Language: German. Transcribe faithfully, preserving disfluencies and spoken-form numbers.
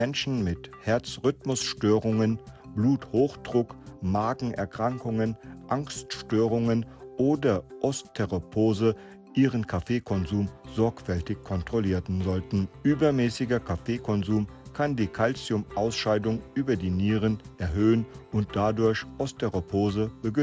Menschen mit Herzrhythmusstörungen, Bluthochdruck, Magenerkrankungen, Angststörungen oder Osteoporose ihren Kaffeekonsum sorgfältig kontrollieren sollten. Übermäßiger Kaffeekonsum kann die Calciumausscheidung über die Nieren erhöhen und dadurch Osteoporose begünstigen.